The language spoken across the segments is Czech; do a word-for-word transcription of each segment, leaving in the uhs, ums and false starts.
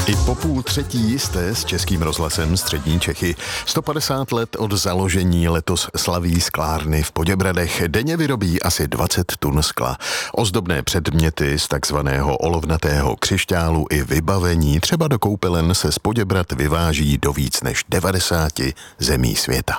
I po půl třetí jste s Českým rozhlasem Střední Čechy. sto padesát let od založení letos slaví sklárny v Poděbradech. Denně vyrobí asi dvacet tun skla. Ozdobné předměty z takzvaného olovnatého křišťálu i vybavení třeba do koupelen se z Poděbrad vyváží do víc než devadesáti zemí světa.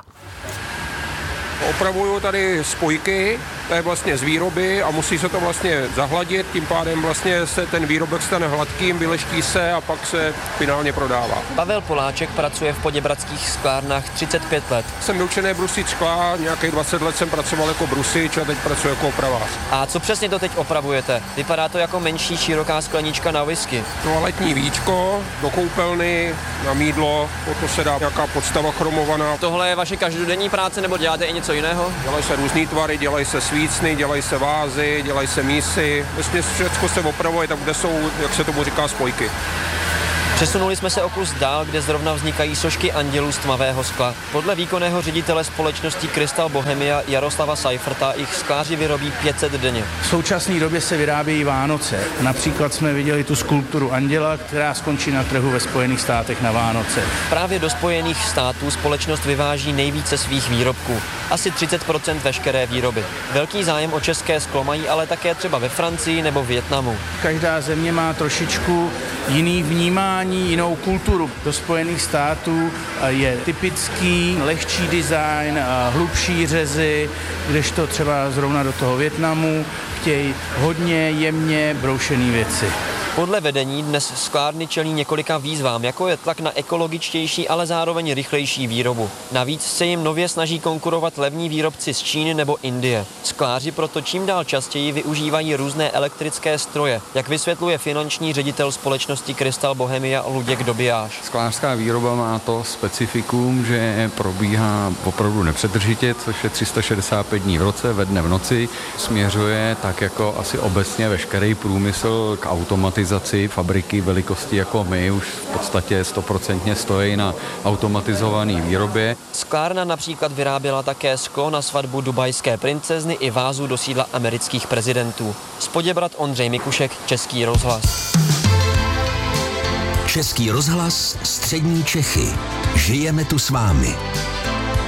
Opravuju tady spojky, to je vlastně z výroby a musí se to vlastně zahladit, tím pádem vlastně se ten výrobek stane hladkým, vyleští se a pak se finálně prodává. Pavel Poláček pracuje v poděbradských sklárnách třicet pět let. Jsem vyučený brusit skla, nějakých dvacet let jsem pracoval jako brusič a teď pracuji jako opravář. A co přesně to teď opravujete? Vypadá to jako menší široká sklenička na whisky. Toaletní víčko, do koupelny, na mýdlo, potom se dá nějaká podstava chromovaná. Tohle je vaše každodenní práce nebo děláte i něco jiného? Dělají se různý tvary, dělají se svícny, dělají se vázy, dělají se mísy. Vlastně všechno se opravuje, tak kde jsou, jak se tomu říká, spojky. Přesunuli jsme se o kus dál, kde zrovna vznikají sošky andělů z tmavého skla. Podle výkonného ředitele společnosti Crystal Bohemia Jaroslava Seiferta jich skláři vyrobí pět set denně. V současné době se vyrábějí Vánoce. Například jsme viděli tu skulpturu anděla, která skončí na trhu ve Spojených státech na Vánoce. Právě do Spojených států společnost vyváží nejvíce svých výrobků. Asi třicet procent veškeré výroby. Velký zájem o české sklo mají ale také třeba ve Francii nebo Vietnamu. Každá země má trošičku jiný vnímání, jinou kulturu. Do Spojených států je typický lehčí design, hlubší řezy, kdežto třeba zrovna do toho Vietnamu chtějí hodně jemně broušené věci. Podle vedení dnes sklárny čelí několika výzvám, jako je tlak na ekologičtější, ale zároveň rychlejší výrobu. Navíc se jim nově snaží konkurovat levní výrobci z Číny nebo Indie. Skláři proto čím dál častěji využívají různé elektrické stroje, jak vysvětluje finanční ředitel společnosti Crystal Bohemia Luděk Dobijáš. Sklářská výroba má to specifikum, že probíhá opravdu nepřetržitě, což je tři sta šedesát pět dní v roce, ve dne v noci. Směřuje tak jako asi obecně veškerý průmysl k automatizaci. Fabriky velikosti jako my už v podstatě stoprocentně stojí na automatizované výrobě. Sklárna například vyráběla také sklo na svatbu dubajské princezny i vázu do sídla amerických prezidentů. Z Poděbrad Ondřej Mikušek, Český rozhlas. Český rozhlas Střední Čechy. Žijeme tu s vámi.